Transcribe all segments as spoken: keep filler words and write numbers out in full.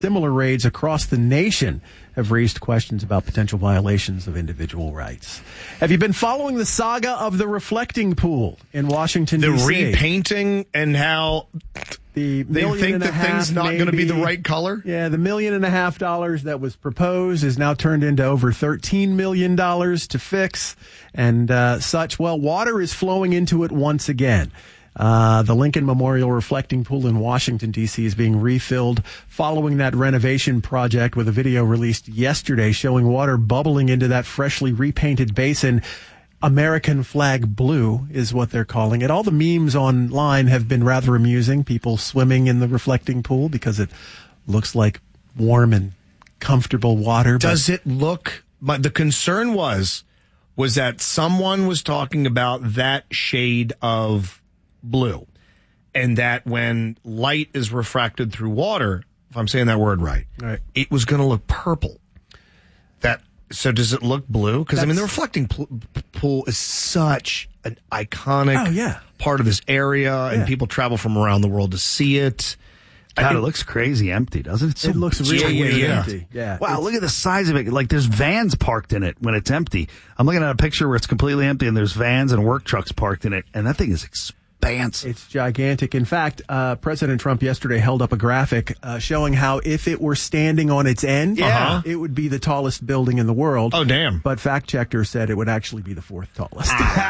Similar raids across the nation have raised questions about potential violations of individual rights. Have you been following the saga of the reflecting pool in Washington, D C? The repainting and how the they think the thing's not going to be the right color? Yeah, the million and a half dollars that was proposed is now turned into over thirteen million dollars to fix and uh, such. Well, water is flowing into it once again. Uh, the Lincoln Memorial Reflecting Pool in Washington, D C is being refilled following that renovation project, with a video released yesterday showing water bubbling into that freshly repainted basin. American flag blue is what they're calling it. All the memes online have been rather amusing. People swimming in the reflecting pool because it looks like warm and comfortable water. Does it look, but the concern was, was that someone was talking about that shade of blue, and that when light is refracted through water, if I'm saying that word right, right. it was going to look purple. That so does it look blue? Because I mean, the reflecting pl- pool is such an iconic oh, yeah. part of this area, yeah. and people travel from around the world to see it. God, I mean, it looks crazy empty, doesn't it? So it looks really yeah, yeah, empty. Yeah. Wow, It's, look at the size of it. Like, there's vans parked in it when it's empty. I'm looking at a picture where it's completely empty, and there's vans and work trucks parked in it, and that thing is expensive. It's gigantic. In fact, uh, President Trump yesterday held up a graphic uh, showing how if it were standing on its end, yeah. it would be the tallest building in the world. Oh, damn. But fact checker said it would actually be the fourth tallest.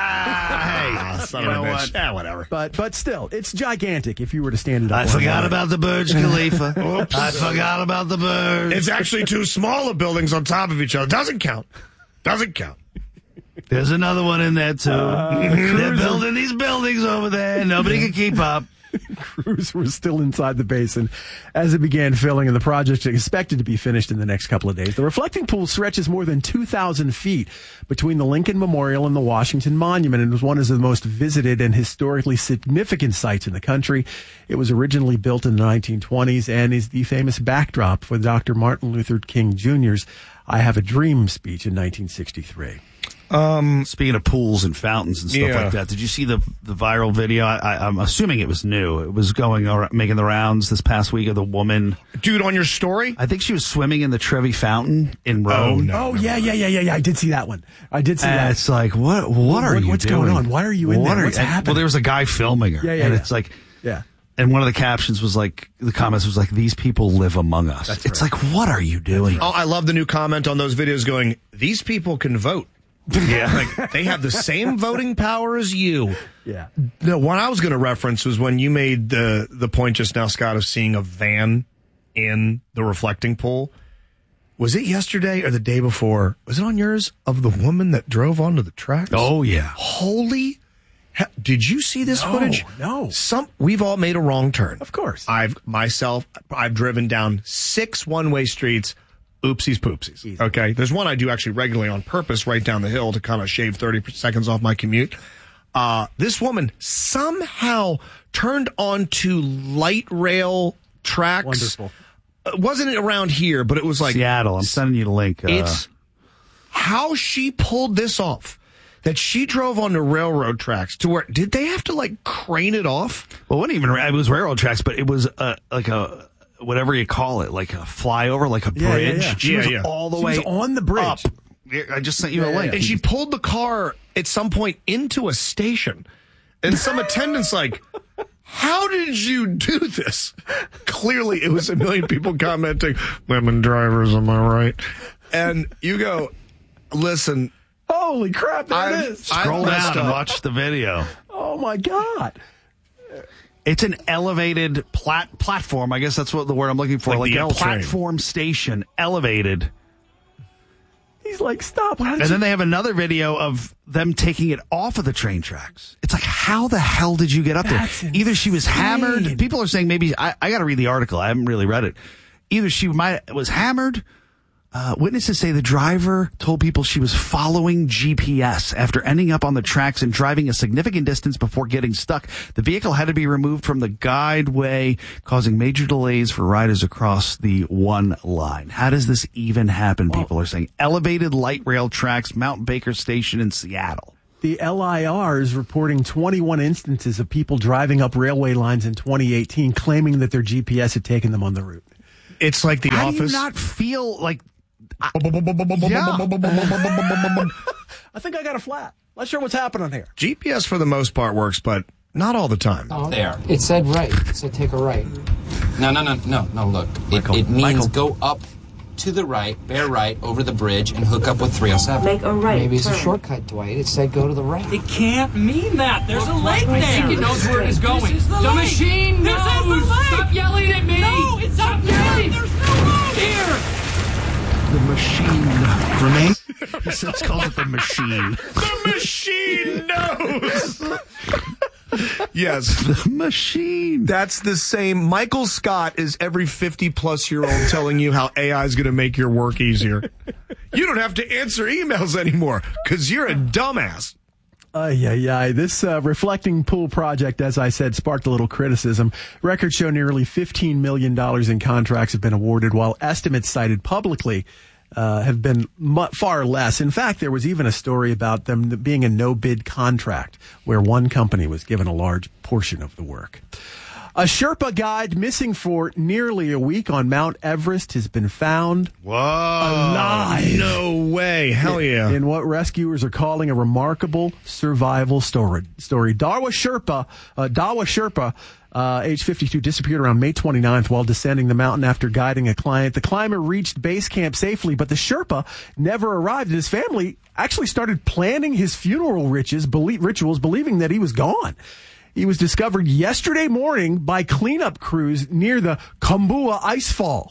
Ah, hey, son you of know a bitch. what? Yeah, whatever. But but still, it's gigantic if you were to stand it up. I on forgot water. about the Burj Khalifa. Oops. I forgot about the Burj. It's actually two smaller buildings on top of each other. Doesn't count. Doesn't count. There's another one in there, too. Uh, They're building these buildings over there. Nobody can keep up. Crews were still inside the basin as it began filling, and the project is expected to be finished in the next couple of days. The reflecting pool stretches more than two thousand feet between the Lincoln Memorial and the Washington Monument, and was one of the most visited and historically significant sites in the country. It was originally built in the nineteen twenties and is the famous backdrop for Doctor Martin Luther King Junior's I Have a Dream speech in nineteen sixty-three. Um, Speaking of pools and fountains and stuff yeah. like that, did you see the the viral video? I, I, I'm assuming it was new. It was going around, making the rounds this past week of the woman. Dude, on your story? I think she was swimming in the Trevi Fountain in Rome. Oh, no. Oh, yeah, yeah, yeah, yeah, yeah. I did see that one. I did see And that. it's like, what What are What- you what's doing? going on? Why are you in What there? are- What's and- happening? Well, there was a guy filming her. Yeah, yeah, And yeah. it's like, Yeah. and one of the captions was like, the comments was like, these people live among us. That's it's right. like, what are you doing? Oh, I love the new comment on those videos going, these people can vote. Yeah. Like, they have the same voting power as you. Yeah. No, what I was going to reference was when you made the, the point just now, Scott, of seeing a van in the reflecting pool. Was it yesterday or the day before? Was it on yours? Of the woman that drove onto the tracks? Oh, yeah. Holy... he- Did you see this No, footage? no. Some we've all made a wrong turn. Of course. I've myself I've driven down six one-way streets. Oopsies poopsies. Easy. Okay. There's one I do actually regularly on purpose right down the hill to kind of shave thirty seconds off my commute. Uh, this woman somehow turned onto light rail tracks. Wonderful. It wasn't around here, but it was like Seattle. I'm sending you the link. Uh, it's how she pulled this off. That she drove on the railroad tracks to where, did they have to like crane it off? well, it wasn't even, it was railroad tracks, but it was uh, like a, whatever you call it, like a flyover, like a Yeah, yeah, bridge. yeah. She Yeah, was yeah. all the She way was on the bridge. up. Yeah, I just sent you Yeah, a yeah, link. And she pulled the car at some point into a station. And some attendant's like, how did you do this? Clearly, it was a million people commenting, women drivers, am I right? And you go, listen, Holy crap, there I've- it is. I- Scroll messed down and up. watch the video. Oh, my God. It's an elevated plat- platform. I guess that's what the word I'm looking for. Like Like, the a L train. platform station, elevated. He's like, stop. How did And you- then they have another video of them taking it off of the train tracks. It's like, how the hell did you get up That's there? Either she was insane. hammered. People are saying maybe, I, I got to read the article. I haven't really read it. Either she might was hammered. Uh, witnesses say the driver told people she was following G P S after ending up on the tracks and driving a significant distance before getting stuck. The vehicle had to be removed from the guideway, causing major delays for riders across the one line. How does this even happen? People are saying elevated light rail tracks, Mount Baker Station in Seattle. The L I R is reporting twenty-one instances of people driving up railway lines in twenty eighteen, claiming that their G P S had taken them on the route. It's like The How Office. do you not feel like... I think I got a flat. Not sure what's happening here. G P S for the most part works, but not all the time. Oh, there. It said right. It said take a right. No, no, no, no, no, look. It, Michael, it means Michael. go up to the right, bear right, over the bridge, and hook up with three oh seven. Make a right Maybe it's turn. a shortcut, Dwight. It said go to the right. It can't mean that. There's a lake I there. think it knows where it is going. This is the, the lake. machine This knows. is the lake. Stop yelling at me. No, it's Stop not there. yelling. There's no lake. Here. The machine. Renee? He says calls it the machine. The machine knows. Yes. The machine. That's the same. Michael Scott is every fifty-plus-year-old telling you how A I is going to make your work easier. You don't have to answer emails anymore because you're a dumbass. Uh, yeah, yeah. This uh, reflecting pool project, as I said, sparked a little criticism. Records show nearly fifteen million dollars in contracts have been awarded, while estimates cited publicly uh, have been mu- far less. In fact, there was even a story about them being a no-bid contract, where one company was given a large portion of the work. A Sherpa guide missing for nearly a week on Mount Everest has been found Whoa. alive. No way. Hell yeah. In what rescuers are calling a remarkable survival story. story. Dawa Sherpa, uh, Dawa Sherpa, uh, age fifty-two, disappeared around May twenty-ninth while descending the mountain after guiding a client. The climber reached base camp safely, but the Sherpa never arrived, and his family actually started planning his funeral riches, belie- rituals, believing that he was gone. He was discovered yesterday morning by cleanup crews near the Kumbua Icefall.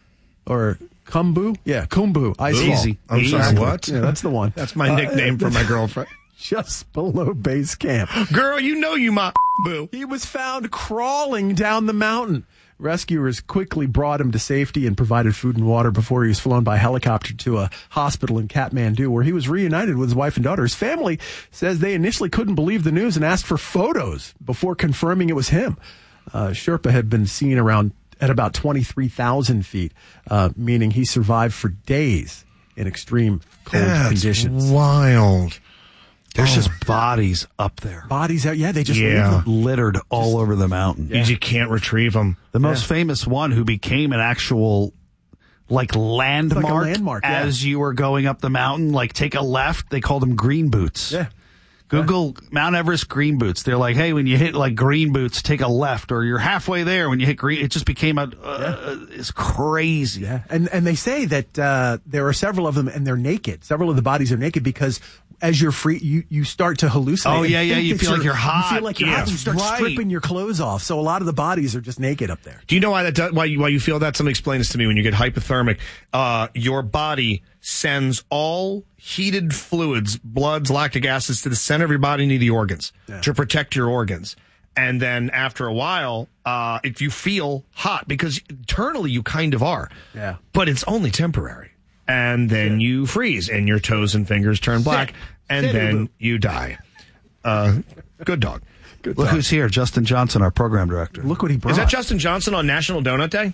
Or Kumbu? Yeah, Kumbu Icefall. Easy. I'm Easy. sorry, what? Yeah, that's the one. That's my nickname for my girlfriend. Just below base camp. Girl, you know you my boo. He was found crawling down the mountain. Rescuers quickly brought him to safety and provided food and water before he was flown by helicopter to a hospital in Kathmandu, where he was reunited with his wife and daughter. His family says they initially couldn't believe the news and asked for photos before confirming it was him. Uh, Sherpa had been seen around at about twenty-three thousand feet, uh, meaning he survived for days in extreme cold That's conditions. wild. There's just bodies up there. Bodies out, yeah, they just Yeah. leave them. Littered all over the mountain. You just can't retrieve them. The most famous one who became an actual like landmark, landmark, yeah. as you were going up the mountain, like take a left, they called them green boots. Yeah. Google Mount Everest green boots. They're like, hey, when you hit like green boots, take a left, or you're halfway there when you hit green. It just became a, uh, it's crazy. Yeah, and and they say that uh, there are several of them, and they're naked. Several of the bodies are naked because as you're free, you, you start to hallucinate. Oh, and yeah, yeah, think you that feel like you're hot. You feel like you're Yeah. hot. And you start Right. stripping your clothes off. So a lot of the bodies are just naked up there. Do you know why that does, why you, why you feel that? Somebody explain this to me. When you get hypothermic, uh, your body sends all heated fluids, bloods, lactic acids to the center of your body near the organs Yeah. to protect your organs. And then after a while, uh, if you feel hot, because internally you kind of are, Yeah. but it's only temporary. And then you freeze and your toes and fingers turn black, and Sit. then you die. Uh, good dog. Good Look talk. who's here, Justin Johnson, our program director. Look what he brought. Is that Justin Johnson on National Donut Day?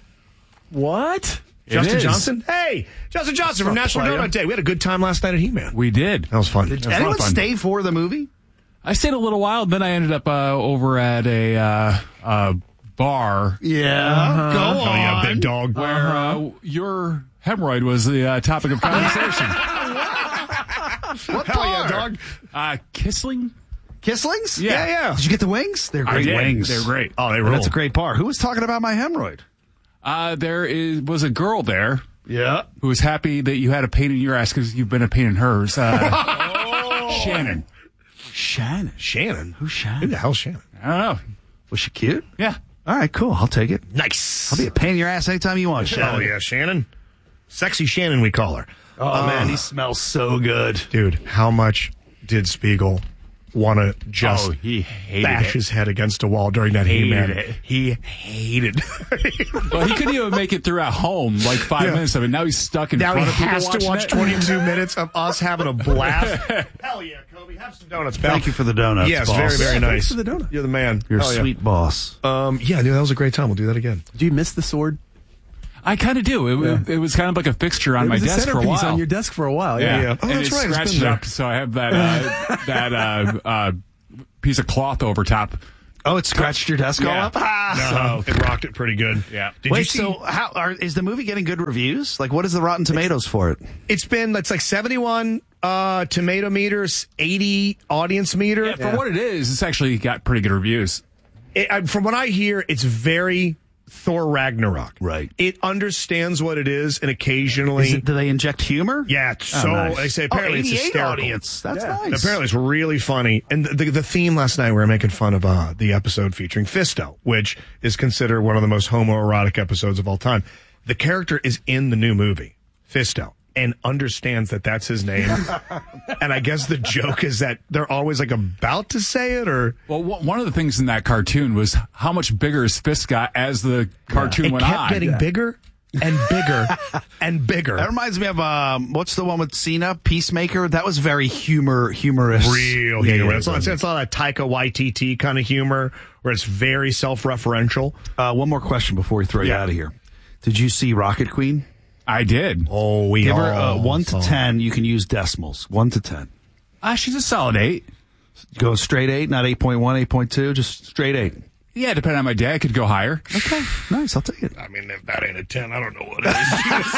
What? Justin is. Johnson? Hey, Justin Johnson from National player? Donut Day. We had a good time last night at He-Man. We did. That was fun. Did That was anyone fun. stay for the movie? I stayed a little while, then I ended up uh, over at a uh, uh, bar Yeah. Go on. Oh, yeah, big dog. where uh, your hemorrhoid was the uh, topic of conversation. What Hell yeah, bar? dog. uh, Kisling? Kisslings? Yeah. Yeah, yeah. Did you get the wings? They're I great did. wings. They're great. Oh, they And roll. that's a great bar. Who was talking about my hemorrhoid? Uh, there is was a girl there Yeah. who was happy that you had a pain in your ass because you've been a pain in hers. Uh, Shannon. Shannon. Shannon. Who's Who Shannon? the hell's Shannon? I don't know. Was she cute? Yeah. All right, cool. I'll take it. Nice. I'll be a pain in your ass anytime you want, Shannon. Oh, yeah, Shannon. Sexy Shannon, we call her. Oh, man, he smells so good. Dude, how much did Spiegel want to just Oh, he hated bash it. his head against a wall during that Hated He-Man? it. He hated Well, he couldn't even make it through at home, like five Yeah. minutes of it. Now he's stuck in Now he front of people has to watching watch it. twenty-two minutes of us having a blast. Hell yeah, Kobe. Have some donuts, pal. Thank you for the donuts, Yes, boss. very, very Yeah, nice. thanks for the donut. You're the man. You're Hell a yeah. sweet boss. Um, yeah, dude, that was a great time. We'll do that again. Do you miss the sword? I kind of do. It, Yeah. it was kind of like a fixture on It my was a desk for a centerpiece while. on your desk for a while. yeah, Yeah. yeah. Oh, and that's it's right. It's scratched been there. up, so I have that uh, that uh, uh, piece of cloth over top. Oh, it scratched your desk Yeah. all up? Ah, No, it rocked it pretty good. Yeah. Did Wait, you see? so how are, is the movie getting good reviews? Like, what is the Rotten Tomatoes for it? It's been it's like seventy-one uh, tomato meters, eighty audience meter. Yeah, for what it is, it's actually got pretty good reviews. It, I, from what I hear, it's very Thor Ragnarok. Right. It understands what it is, and occasionally, Is it, do they inject humor? yeah. It's Oh, so nice. they say apparently oh, it's eighty-eight hysterical. audience. That's Yeah. nice. Apparently, it's really funny. And the, the, the theme last night, we were making fun of uh, the episode featuring Fisto, which is considered one of the most homoerotic episodes of all time. The character is in the new movie, Fisto, and understands that that's his name. And I guess the joke is that they're always like about to say it, or Well, w- one of the things in that cartoon was how much bigger his fist got as the cartoon it went kept on. getting bigger and bigger and bigger. That reminds me of um, what's the one with Cena, Peacemaker? That was very humor, humorous. Real Yeah, humor. yeah, It's not, it's not a Taika Waititi kind of humor where it's very self-referential. Uh, one more question before we throw you Yeah. out of here. Did you see Rocket Queen? I did. Oh, we Give her uh, all one to saw. ten. You can use decimals. One to ten. Ah, she's a solid eight. Go straight eight, not eight point one, eight point two, just straight eight. Yeah, depending on my day, I could go higher. Okay, nice. I'll take it. I mean, if that ain't a ten, I don't know what it is.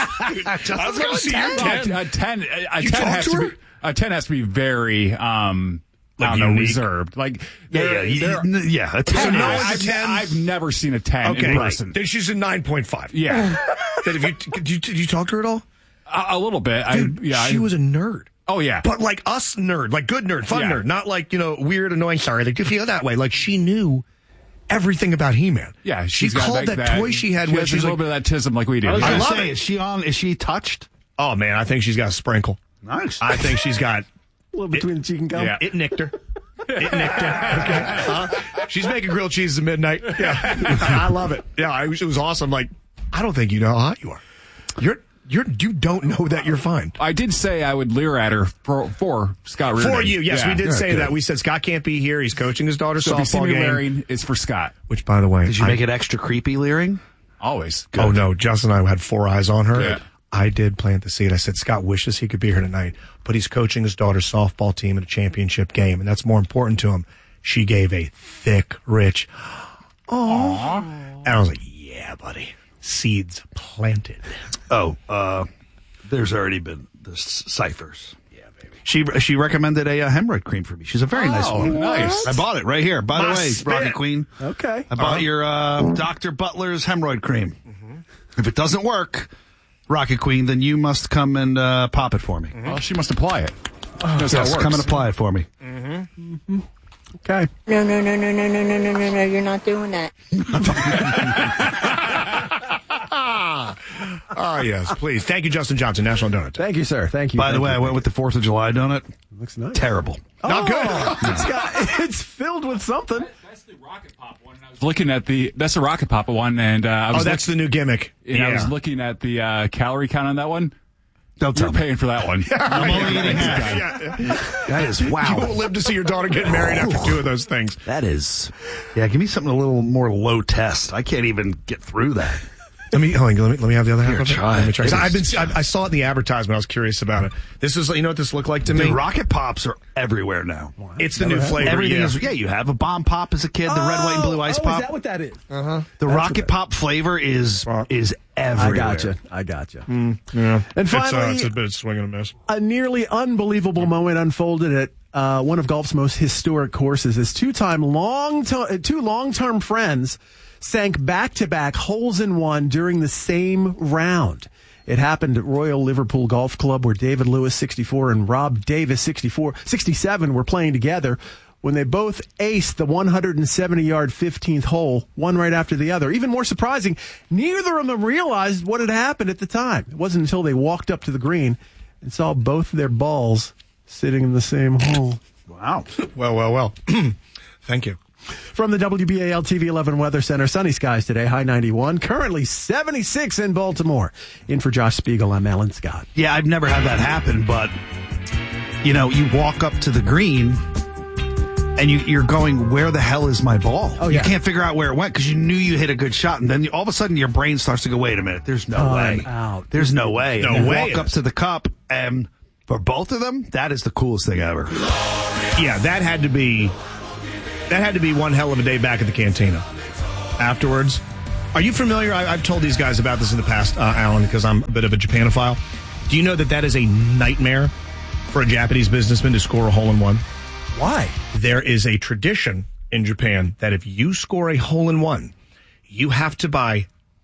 I was going to see your ten. A, a ten, a, a You ten talk has to to her? be a ten has to be very um, Like I don't know, unique? reserved. Like Yeah, there- yeah, there- you- yeah. A I ten. don't know, no one's a I've, ten? I've never seen a ten Okay, in person. then she's a nine point five. Yeah, Then if you, did you did you talk to her at all? a, a little bit. Dude, I, yeah, she I, was a nerd. Oh yeah, But like us nerd, like good nerd, fun Yeah. nerd, not like, you know, weird, annoying, sorry, like you feel that way. Like she knew everything about He-Man. yeah. She She's got called like that, toy she had she with. has She's a little like, bit of that tism like we do. I was I gonna love say, it. is she on? Is she touched? oh man, I think she's got a sprinkle. Nice. I think she's got A little between the cheek and gum. Yeah. it nicked her. It nicked her. Okay. Uh, she's making grilled cheese at midnight. Yeah. I love it. Yeah, I wish it was awesome. Like, I don't think you know how hot you are. You're you're you don't know that you're fine. I did say I would leer at her for, for Scott Reardon. For you, yes, Yeah. we did Yeah, say good. that. We said Scott can't be here. He's coaching his daughter's So if you see softball me game. wearing, it's for Scott. Which, by the way, Did you I- make it extra creepy, leering? Always. Oh no, Justin and I had four eyes on her. Yeah. I did plant the seed. I said Scott wishes he could be here tonight, but he's coaching his daughter's softball team in a championship game, and that's more important to him. She gave a thick, rich, oh, and I was like, "Yeah, buddy, seeds planted." Oh, uh, there's already been the c- ciphers. Yeah, baby. She she recommended a uh, hemorrhoid cream for me. She's a very nice Oh, woman. nice. I bought it right here. By the My way, spit. Rocket Queen. Okay. I bought your uh, Doctor Butler's hemorrhoid cream. If it doesn't work, Rocket Queen, then you must come and uh, pop it for me. Well, she must apply it. She knows how it Yes, works. come and apply it for me. Okay. No, no, no, no, no, no, no, no, no, no, you're not doing that. Ah, yes, please. Thank you, Justin Johnson, National Donut. Day. Thank you, sir. Thank you. By the Thank way, you. I went with the Fourth of July donut. Looks nice. Terrible. Not good. It's, got, it's filled with something. That's the Rocket Pop one. I was looking at the that's the Rocket Pop one, and uh, I Oh, was that's look- the new gimmick. and I was looking at the uh, calorie count on that one. Don't tell You're me. paying for that one. I'm only eating half. Yeah, yeah. That is You wow. won't live to see your daughter get married after two of those things. That is. Yeah, give me something a little more low test. I can't even get through that. Let me, hold on, let me let me have the other half Here, of it. try Let me it. try. It I've been is- I, I saw it in the advertisement. I was curious about it. This is you know what this looked like to me. The Rocket Pops are everywhere now. It's the new flavor. Everything yeah. is yeah. You have a bomb pop as a kid, the red, white, and blue ice oh, pop. Is that what that is? the Rocket Pop flavor is is I everywhere. gotcha. I gotcha. Yeah. And It's, uh, finally, it's a bit of swing and a miss. a nearly unbelievable moment unfolded at uh, one of golf's most historic courses as two-time long to- two long-term friends sank back-to-back holes in one during the same round. It happened at Royal Liverpool Golf Club where David Lewis, sixty-four, and Rob Davis, sixty-four, sixty-seven, were playing together when they both aced the one hundred seventy-yard fifteenth hole, one right after the other. Even more surprising, neither of them realized what had happened at the time. It wasn't until they walked up to the green and saw both their balls sitting in the same hole. Wow. Well, well, well. Thank you. From the W B A L T V eleven Weather Center, sunny skies today, high ninety-one, currently seventy-six in Baltimore. In for Josh Spiegel, I'm Alan Scott. Yeah, I've never had that happen, but you know, you walk up to the green and you, you're going, where the hell is my ball? Oh, yeah. You can't figure out where it went because you knew you hit a good shot, and then you, all of a sudden your brain starts to go, wait a minute, there's no Time way. out. There's no way. No and you way. walk up to the cup, and for both of them, that is the coolest thing ever. Yeah, that had to be that had to be one hell of a day back at the cantina. Afterwards, are you familiar? I, I've told these guys about this in the past, uh, Alan, because I'm a bit of a Japanophile. Do you know that that is a nightmare for a Japanese businessman to score a hole-in-one? Why? There is a tradition in Japan that if you score a hole-in-one, you have to buy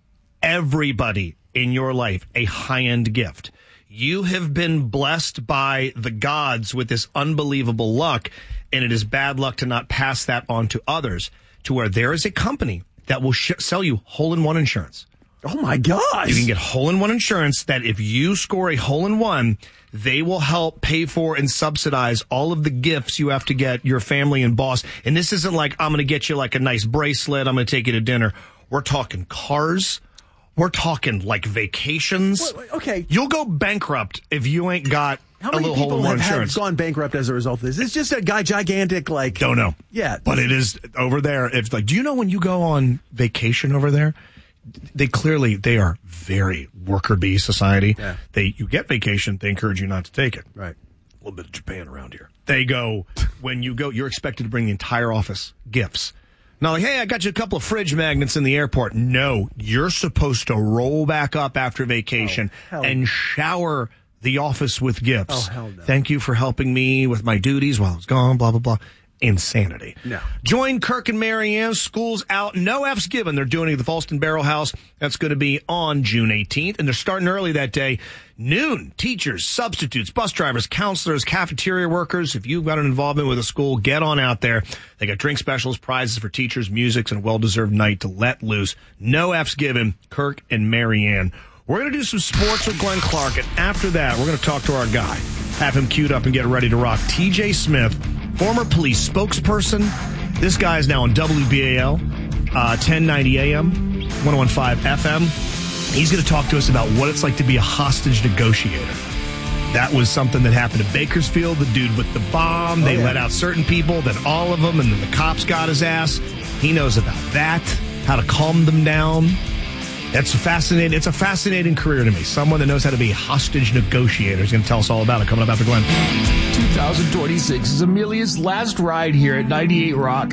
everybody in your life a high-end gift. You have been blessed by the gods with this unbelievable luck, and it is bad luck to not pass that on to others, to where there is a company that will sh- sell you hole-in-one insurance. Oh, my gosh. You can get hole-in-one insurance that if you score a hole-in-one, they will help pay for and subsidize all of the gifts you have to get your family and boss. And this isn't like, I'm going to get you like a nice bracelet, I'm going to take you to dinner. We're talking cars. We're talking like vacations. Wait, wait, okay. You'll go bankrupt if you ain't got How a many little people hole-in-one have, insurance. have gone bankrupt as a result of this? It's just a guy gigantic, like... Don't know. Yeah. But it is over there. If like, do you know when you go on vacation over there, they clearly, they are very worker bee society. Yeah. They, you get vacation, they encourage you not to take it. Right. A little bit of Japan around here. They go, when you go, you're expected to bring the entire office gifts. Not like, hey, I got you a couple of fridge magnets in the airport. No, you're supposed to roll back up after vacation oh, and shower the office with gifts. Oh, hell no. Thank you for helping me with my duties while I was gone, blah, blah, blah. Insanity. No. Join Kirk and Marianne. School's out. No F's given. They're doing it at the Falston Barrel House. That's going to be on June eighteenth. And they're starting early that day. Noon. Teachers, substitutes, bus drivers, counselors, cafeteria workers. If you've got an involvement with a school, get on out there. They got drink specials, prizes for teachers, music, and a well-deserved night to let loose. No F's given. Kirk and Marianne. We're going to do some sports with Glenn Clark. And after that, we're going to talk to our guy. Have him queued up and get ready to rock. T J Smith, former police spokesperson. This guy is now on W B A L, uh, ten ninety A M, one oh one point five F M. He's going to talk to us about what it's like to be a hostage negotiator. That was something that happened in Bakersfield. The dude with the bomb, they oh, yeah. let out certain people, then all of them, and then the cops got his ass. He knows about that, how to calm them down. That's fascinating. It's a fascinating career to me. Someone that knows how to be a hostage negotiator is going to tell us all about it coming up after Glenn. twenty twenty-six is Amelia's last ride here at ninety-eight Rock.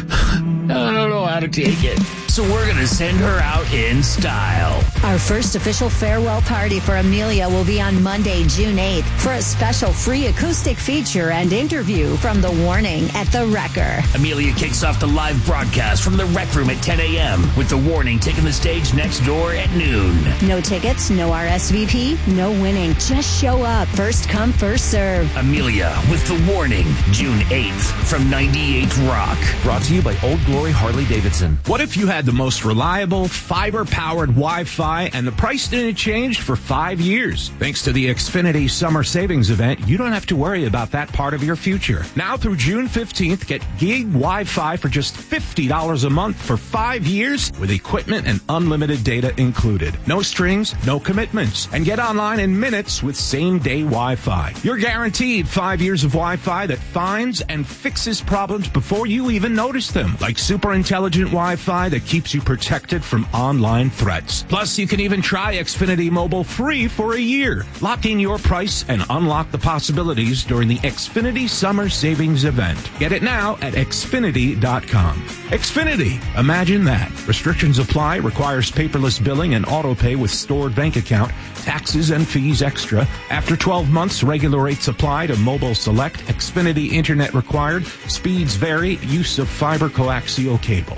I don't know how to take it. So we're going to send her out in style. Our first official farewell party for Amelia will be on Monday, June eighth, for a special free acoustic feature and interview from The Warning at The Wrecker. Amelia kicks off the live broadcast from the Rec Room at ten a.m. with The Warning taking the stage next door at noon. No tickets, no R S V P, no winning. Just show up. First come, first serve. Amelia with The Warning, June eighth from ninety-eight Rock. Brought to you by Old Glory Harley Davidson. What if you had the most reliable, fiber-powered Wi-Fi and the price didn't change for five years? Thanks to the Xfinity Summer Savings Event, you don't have to worry about that part of your future. Now through June fifteenth, get gig Wi-Fi for just fifty dollars a month for five years with equipment and unlimited data included. No strings, no commitments, and get online in minutes with same-day Wi-Fi. You're guaranteed five years of Wi-Fi that finds and fixes problems before you even notice them, like super intelligent Wi-Fi that keeps you protected from online threats. Plus, you can even try Xfinity Mobile free for a year. Lock in your price and unlock the possibilities during the Xfinity Summer Savings Event. Get it now at Xfinity dot com. Xfinity. Imagine that. Restrictions apply. Requires paperless billing and auto pay with stored bank account. Taxes and fees extra. After twelve months, regular rates apply to Mobile Select. Xfinity Internet required. Speeds vary. Use of fiber coaxial cable.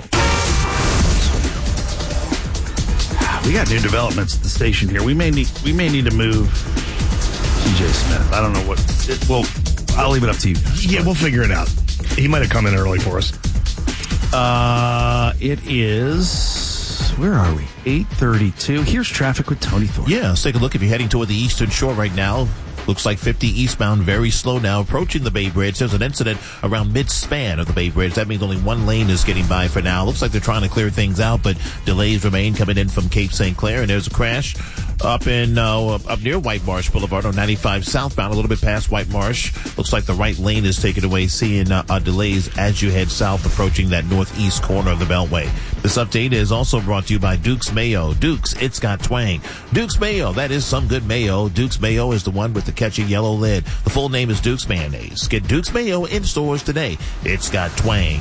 We got new developments at the station here. We may need we may need to move T J Smith. I don't know what. It, well, I'll leave it up to you guys. Yeah, we'll figure it out. He might have come in early for us. Uh, it is. Where are we? eight thirty-two. Here's traffic with Tony Thorne. Yeah, let's take a look. If you're heading toward the Eastern Shore right now, looks like fifty eastbound, very slow now, approaching the Bay Bridge. There's an incident around mid-span of the Bay Bridge. That means only one lane is getting by for now. Looks like they're trying to clear things out, but delays remain coming in from Cape Saint Clair. And there's a crash up in uh, up near White Marsh Boulevard on ninety-five southbound, a little bit past White Marsh. Looks like the right lane is taken away, seeing uh, uh, delays as you head south, approaching that northeast corner of the Beltway. This update is also brought to you by Duke's Mayo. Duke's, it's got twang. Duke's Mayo, that is some good mayo. Duke's Mayo is the one with the catchy yellow lid. The full name is Duke's Mayonnaise. Get Duke's Mayo in stores today. It's got twang.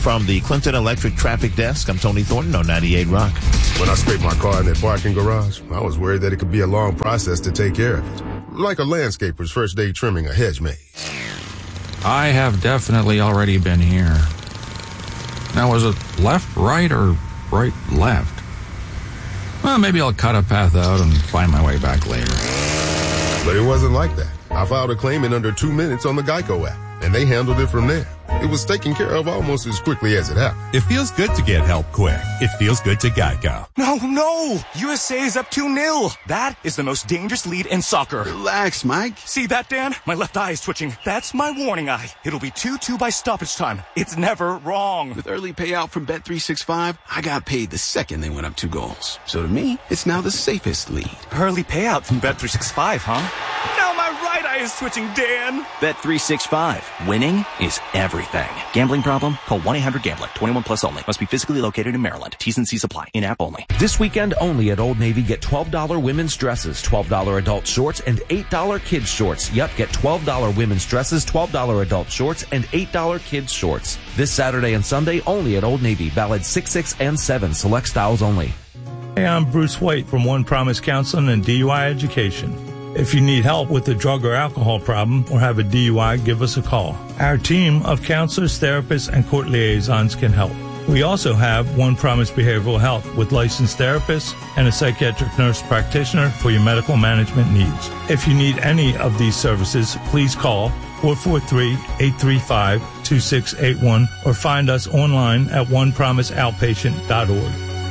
from the Clinton Electric Traffic Desk, I'm Tony Thornton on ninety-eight Rock. When I scraped my car in that parking garage, I was worried that it could be a long process to take care of it. Like a landscaper's first day trimming a hedge maze. I have definitely already been here. Now, was it left, right, or right, left? Well, maybe I'll cut a path out and find my way back later. But it wasn't like that. I filed a claim in under two minutes on the Geico app, and they handled it from there. It was taken care of almost as quickly as it happened. It feels good to get help quick. It feels good to Geico. No, no! U S A is up two nil. That is the most dangerous lead in soccer. Relax, Mike. See that, Dan? My left eye is twitching. That's my warning eye. It'll be two two by stoppage time. It's never wrong. With early payout from Bet three sixty-five, I got paid the second they went up two goals. So to me, it's now the safest lead. Early payout from Bet three sixty-five, huh? Now my right eye is twitching, Dan. Bet three sixty-five. Winning is everything. Gambling problem? Call one eight hundred gambler. twenty-one plus only. Must be physically located in Maryland. T's and C's apply. In-app only. This weekend only at Old Navy, get twelve dollars women's dresses, twelve dollars adult shorts, and eight dollars kids shorts. Yep, get twelve dollars women's dresses, twelve dollars adult shorts, and eight dollars kids shorts. This Saturday and Sunday only at Old Navy. Valid six, six, and seven. Select styles only. Hey, I'm Bruce White from One Promise Counseling and D U I Education. If you need help with a drug or alcohol problem or have a D U I, give us a call. Our team of counselors, therapists, and court liaisons can help. We also have One Promise Behavioral Health with licensed therapists and a psychiatric nurse practitioner for your medical management needs. If you need any of these services, please call four four three, eight three five, two six eight one or find us online at one promise outpatient dot org.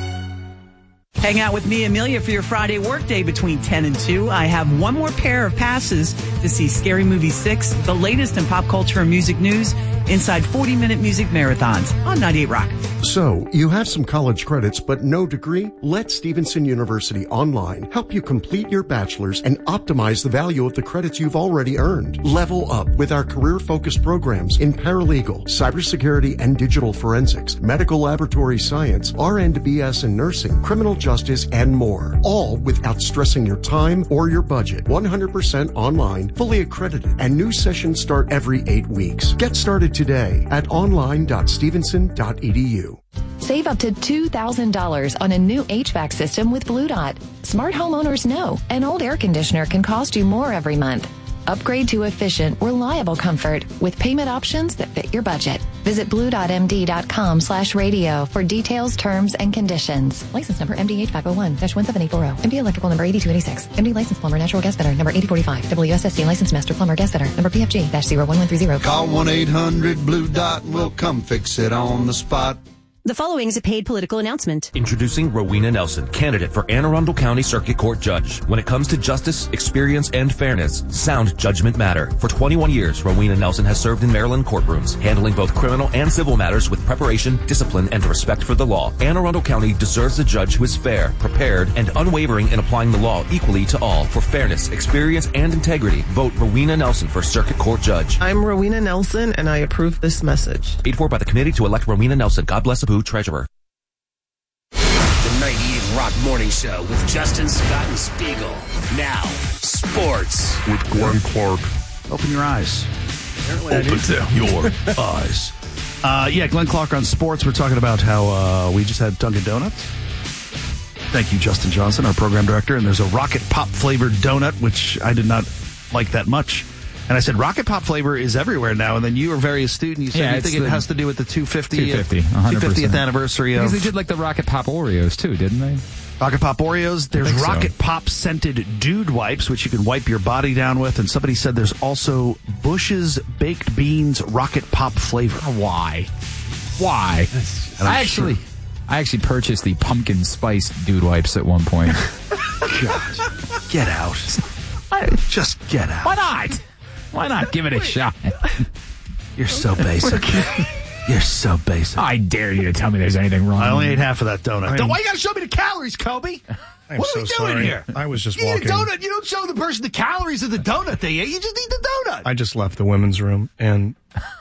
Hang out with me, Amelia, for your Friday workday between ten and two. I have one more pair of passes to see Scary Movie six, the latest in pop culture and music news, inside forty-minute music marathons on ninety-eight Rock. So, you have some college credits but no degree? Let Stevenson University Online help you complete your bachelor's and optimize the value of the credits you've already earned. Level up with our career-focused programs in paralegal, cybersecurity and digital forensics, medical laboratory science, R N to B S in nursing, criminal justice, and more. All without stressing your time or your budget. one hundred percent online, fully accredited, and new sessions start every eight weeks. Get started today at online dot stevenson dot e d u. Save up to two thousand dollars on a new H V A C system with Blue Dot. Smart homeowners know an old air conditioner can cost you more every month. Upgrade to efficient, reliable comfort with payment options that fit your budget. Visit blue dot m d dot com slash radio for details, terms, and conditions. License number M D H five oh one dash one seven eight four zero. M D Electrical number eighty-two eighty-six. M D License Plumber Natural Gas Fitter number eighty forty-five. W S S C License Master Plumber Gas Fitter number P F G zero one one three zero. Call one eight hundred blue dot and we'll come fix it on the spot. The following is a paid political announcement. Introducing Rowena Nelson, candidate for Anne Arundel County Circuit Court Judge. When it comes to justice, experience, and fairness, sound judgment matter. For twenty-one years, Rowena Nelson has served in Maryland courtrooms, handling both criminal and civil matters with preparation, discipline, and respect for the law. Anne Arundel County deserves a judge who is fair, prepared, and unwavering in applying the law equally to all. For fairness, experience, and integrity, vote Rowena Nelson for Circuit Court Judge. I'm Rowena Nelson, and I approve this message. Paid for by the committee to elect Rowena Nelson. God bless Abu, Treasurer. The ninety-eight Rock Morning Show with Justin, Scott, and Spiegel. Now, sports. With Glenn Clark. Open your eyes. Open your eyes. Uh, yeah, Glenn Clark on sports. We're talking about how uh, we just had Dunkin' Donuts. Thank you, Justin Johnson, our program director. And there's a Rocket Pop flavored donut, which I did not like that much. And I said, Rocket Pop flavor is everywhere now. And then you were very astute, and you said yeah, you think the, it has to do with the two hundred fiftieth, two hundred fiftieth anniversary of... Because they did like the Rocket Pop Oreos, too, didn't they? Rocket Pop Oreos. There's Rocket so. Pop scented dude wipes, which you can wipe your body down with. And somebody said there's also Bush's Baked Beans Rocket Pop flavor. Why? Why? I actually... Sure. I actually purchased the pumpkin spice dude wipes at one point. God. Get out. Just get out. Why not? Why not give it a shot? You're so basic. You're so basic. I dare you to tell me there's anything wrong. I only ate half of that donut. I'm, Why you got to show me the calories, Kobe? I'm what so are we doing sorry. here? I was just you walking. Eat a donut. You don't show the person the calories of the donut they ate. You just eat the donut. I just left the women's room, and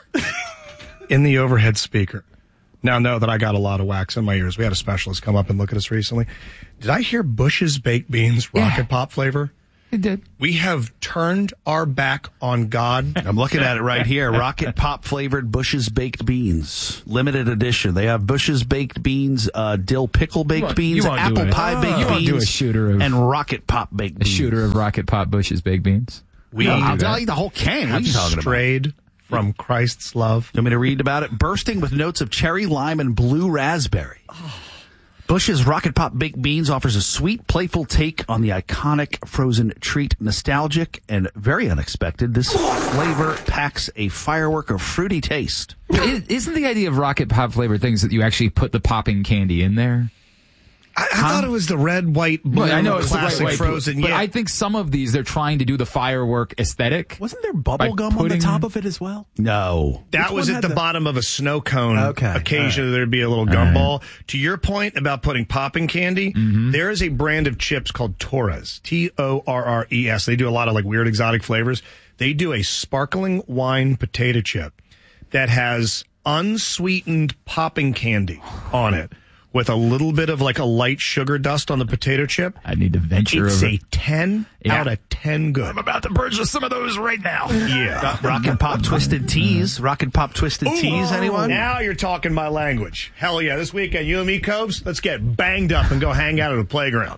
in the overhead speaker. Now, know that I got a lot of wax in my ears. We had a specialist come up and look at us recently. Did I hear Bush's Baked Beans Rocket yeah. Pop flavor? It did. We have turned our back on God. I'm looking at it right here. Rocket Pop flavored Bush's baked beans, limited edition. They have Bush's baked beans, uh, dill pickle baked You beans, won't do apple it. pie Oh. baked You won't beans, do a shooter of- and Rocket Pop baked A beans. shooter of Rocket Pop Bush's baked beans. We No, I'll, do I'll that. eat the whole can. What are have you talking about? strayed from Christ's love. You want me to read about it? Bursting with notes of cherry, lime, and blue raspberry. Bush's Rocket Pop Baked Beans offers a sweet, playful take on the iconic frozen treat. Nostalgic and very unexpected, this flavor packs a firework of fruity taste. Is- Isn't the idea of Rocket Pop flavored things that you actually put the popping candy in there? I, I thought it was the red, white, blue, Well, I know it's the classic right way, frozen. but yeah. I think some of these they're trying to do the firework aesthetic. Wasn't there by bubble gum on the putting- top of it as well? No. That Which was one at had the, bottom of a snow cone. Okay, Occasionally all right. there'd be a little gumball. To your point about putting popping candy, there is a brand of chips called Torres. T O R R E S. They do a lot of like weird exotic flavors. They do a sparkling wine potato chip that has unsweetened popping candy on it with a little bit of like a light sugar dust on the potato chip. I need to venture It's over. a ten Yeah. out of ten good. I'm about to purchase some of those right now. Yeah. Rocket Pop Twisted Teas. Rocket Pop Twisted Teas, anyone? Now you're talking my language. Hell yeah. This weekend, you and me, Cobes, let's get banged up and go hang out at a playground.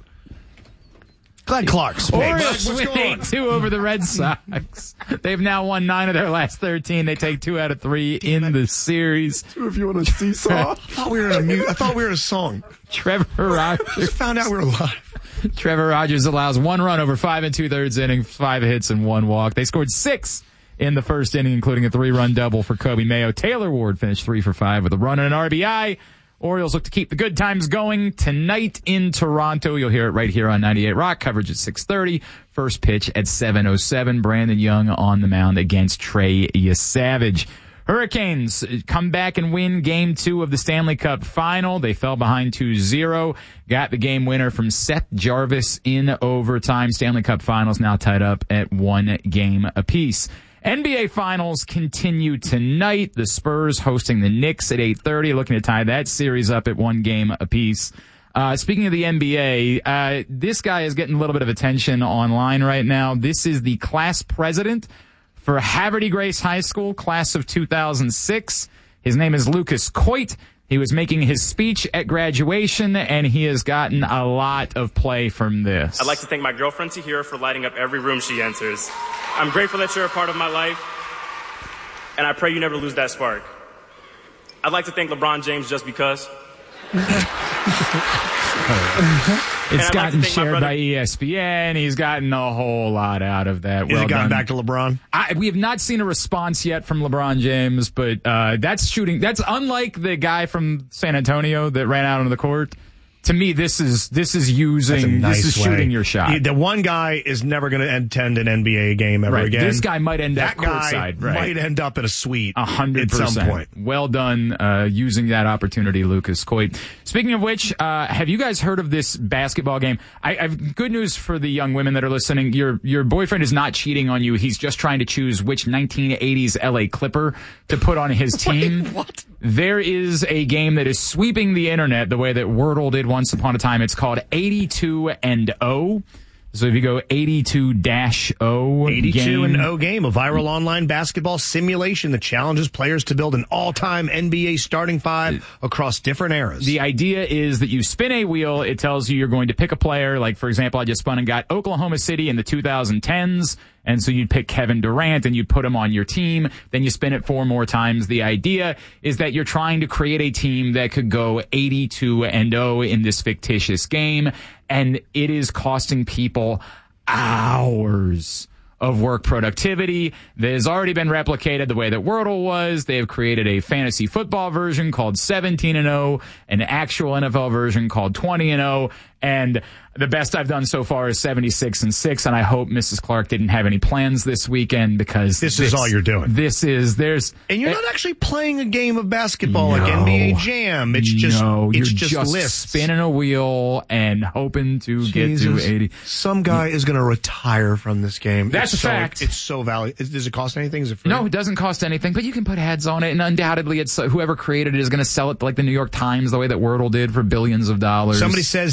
Glenn Clark's Orioles What's win going on? eight two over the Red Sox. They've now won nine of their last thirteen. They take two out of three in the series. Two of you on a seesaw? I thought we were in a mu- I thought we were in a song. Trevor Rogers. Just found out we were live. Trevor Rogers allows one run over five and two thirds innings, five hits and one walk. They scored six in the first inning, including a three-run double for Kobe Mayo. Taylor Ward finished three for five with a run and an R B I. Orioles look to keep the good times going tonight in Toronto. You'll hear it right here on ninety-eight Rock. Coverage at six thirty. First pitch at seven oh seven. Brandon Young on the mound against Trey Yesavage. Hurricanes come back and win game two of the Stanley Cup final. They fell behind two zero. Got the game winner from Seth Jarvis in overtime. Stanley Cup finals now tied up at one game apiece. N B A Finals continue tonight. The Spurs hosting the Knicks at eight thirty, looking to tie that series up at one game apiece. Uh, speaking of the N B A, uh, this guy is getting a little bit of attention online right now. This is the class president for Haverty Grace High School, class of two thousand six. His name is Lucas Coit. He was making his speech at graduation, and he has gotten a lot of play from this. I'd like to thank my girlfriend Tahira for lighting up every room she enters. I'm grateful that you're a part of my life, and I pray you never lose that spark. I'd like to thank LeBron James just because. It's I'd gotten like to thank my shared brother- by E S P N. He's gotten a whole lot out of that. Has Well it gotten done. back to LeBron? I, we have not seen a response yet from LeBron James, but uh, that's shooting. That's unlike the guy from San Antonio that ran out on the court. To me, this is this is using That's a nice this is way. shooting your shot. The- The one guy is never going to attend an N B A game ever Right. again. This guy might end that up guy courtside. Right. might end up in a suite A hundred at some percent. point. Well done, uh, using that opportunity, Lucas Coit. Speaking of which, uh, have you guys heard of this basketball game? I, I've good news for the young women that are listening. Your your boyfriend is not cheating on you. He's just trying to choose which nineteen eighties L A Clipper to put on his team. Wait, what? There is a game that is sweeping the internet the way that Wordle did once upon a time. It's called eighty-two and oh. So if you go eighty-two dash oh eighty-two and game, oh game, a viral online basketball simulation that challenges players to build an all-time N B A starting five across different eras. The idea is that you spin a wheel. It tells you you're going to pick a player. Like, for example, I just spun and got Oklahoma City in the two thousand tens. And so you'd pick Kevin Durant and you'd put him on your team. Then you spin it four more times. The idea is that you're trying to create a team that could go eighty-two and oh in this fictitious game. And it is costing people hours of work productivity that has already been replicated the way that Wordle was. They have created a fantasy football version called seventeen and oh, an actual N F L version called twenty and oh, and the best I've done so far is seventy-six and six, and I hope Missus Clark didn't have any plans this weekend because This is all you're doing. This is, there's... And you're not actually playing a game of basketball like N B A Jam. It's just no, it's you're just, just lists. spinning a wheel and hoping to Jesus. get to eighty. Some guy is going to retire from this game. That's It's a so- fact. It's so valuable. Does it cost anything? Is it free? No, it doesn't cost anything, but you can put ads on it, and undoubtedly, it's uh, whoever created it is going to sell it like the New York Times, the way that Wordle did for billions of dollars. Somebody says they made it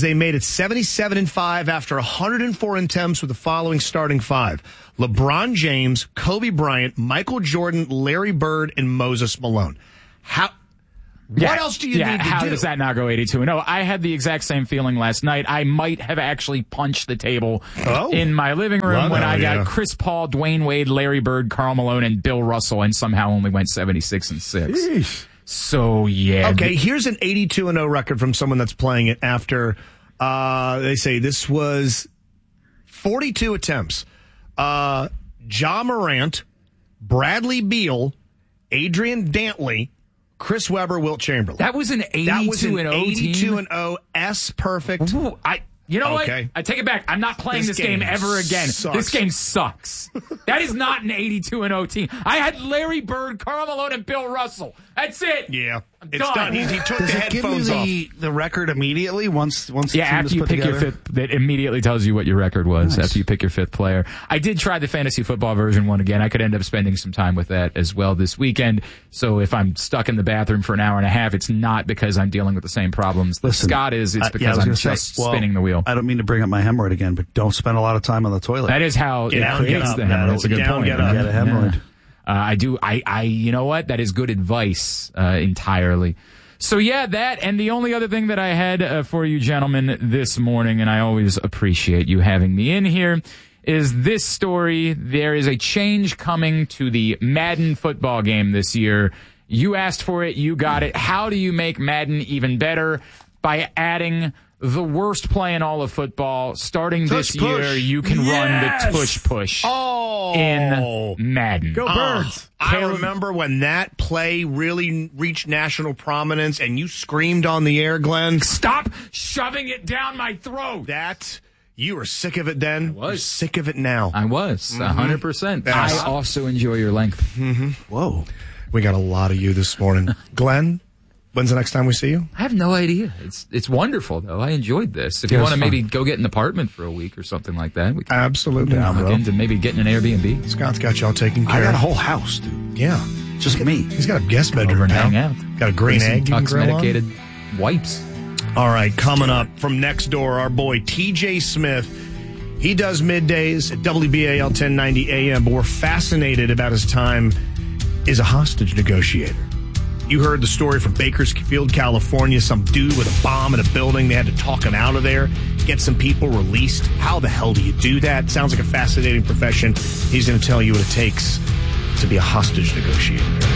It's seventy-seven and five after one hundred four attempts with the following starting five. LeBron James, Kobe Bryant, Michael Jordan, Larry Bird, and Moses Malone. How... Yeah, what else do you yeah, need to how do? does that not go eighty-two and oh? I had the exact same feeling last night. I might have actually punched the table oh. in my living room Well, when no, I got yeah. Chris Paul, Dwayne Wade, Larry Bird, Karl Malone, and Bill Russell, and somehow only went seventy-six and six. Jeez. So, yeah. Okay, here's an eighty-two and oh record from someone that's playing it after, uh, they say this was forty-two attempts. Uh, Ja Morant, Bradley Beal, Adrian Dantley, Chris Webber, Wilt Chamberlain. That was an eighty-two and oh team. eighty-two and oh S perfect. Ooh, I, you know okay. what? I take it back. I'm not playing this, This game, game ever again. sucks. This game sucks. That is not an eighty-two and oh team. I had Larry Bird, Karl Malone, and Bill Russell. That's it. Yeah. I'm It's done. done. He, he took Does the it give you headphones the, off. the record immediately once once Yeah, the team after is you put pick together? your fifth, that immediately tells you what your record was Nice. after you pick your fifth player. I did try the fantasy football version one again. I could end up spending some time with that as well this weekend. So if I'm stuck in the bathroom for an hour and a half, it's not because I'm dealing with the same problems that Listen, Scott is. It's I- because yeah, I was I'm gonna just say, well, spinning the wheel. I don't mean to bring up my hemorrhoid again, but don't spend a lot of time on the toilet. That is how Get it down, get creates up, the hemorrhoid. That's a good get down, point. get up. Get a hemorrhoid. Yeah. Uh, I do. I, I, you know what? That is good advice, uh, entirely. So yeah, that, and the only other thing that I had uh, for you gentlemen this morning, and I always appreciate you having me in here, is this story. There is a change coming to the Madden football game this year. You asked for it. You got it. How do you make Madden even better? By adding the worst play in all of football. Starting Tush this push. year, you can Yes! run the tush push Oh. in Madden. Go Birds. I Caleb- remember when that play really reached national prominence and you screamed on the air, Glenn. Stop shoving it down my throat. That, you were sick of it then. I was. You're sick of it now. I was, a hundred percent. Yes. I also enjoy your length. Mm-hmm. Whoa. We got a lot of you this morning. Glenn, when's the next time we see you? I have no idea. It's it's wonderful though. I enjoyed this. If Yeah, you it's want to fun. maybe go get an apartment for a week or something like that, we can Absolutely. look into maybe getting an Airbnb. Scott's got y'all taken care I got a of. whole house, dude. Yeah. Just me. He's got a guest bedroom Over and now. hang out. Got a green Some egg you can Tux grill on. medicated wipes. All right, coming up from next door, our boy T J Smith. He does middays at W B A L ten ninety A M, but we're fascinated about his time as a hostage negotiator. You heard the story from Bakersfield, California. Some dude with a bomb in a building. They had to talk him out of there, get some people released. How the hell do you do that? Sounds like a fascinating profession. He's going to tell you what it takes to be a hostage negotiator.